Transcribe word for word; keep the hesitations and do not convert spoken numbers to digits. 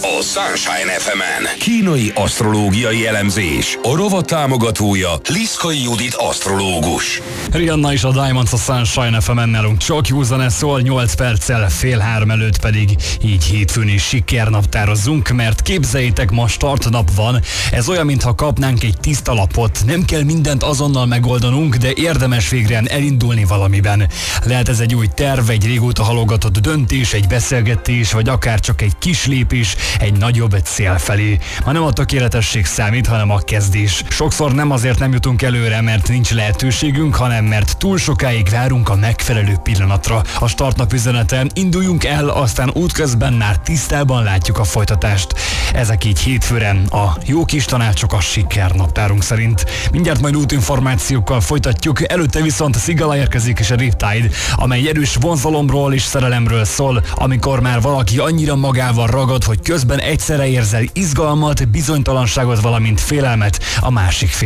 a Sunshine ef emen. Kínai asztrológiai elemzés. A rovat támogatója Liszkai Judit asztrológus. Rihanna és a Diamonds a Sunshine ef emen nálunk csak jó zene szól, nyolc perccel fél három előtt pedig így hétfőn is sikernaptározzunk, mert képzeljétek, ma startnap van. Ez olyan, mintha kapnánk egy tiszta lapot. Nem kell mindent azonnal megoldanunk, de érdemes végre elindulni valamiben. Lehet ez egy új terv, egy régóta halogatott döntés, egy beszélgetés, vagy akár csak egy kis lépés egy nagyobb cél felé. Ma nem a tökéletesség számít, hanem a kezdés. Sokszor nem azért nem jutunk előre, mert nincs lehetőségünk, hanem mert túl sokáig várunk a megfelelő pillanatra. A startnap üzenete: induljunk el, aztán útközben már tisztában látjuk a folytatást. Ezek így hétfőre a jó kis tanácsok a sikernaptárunk szerint. Mindjárt majd útinformációkkal folytatjuk, előtte viszont Sigala érkezik és a Riptide, amely erős vonzalomról és szerelemről szól, amikor már valaki annyira magával ragad, hogy közben egyszerre érzel izgalmat, bizonytalanságot, valamint félelmet a másik fél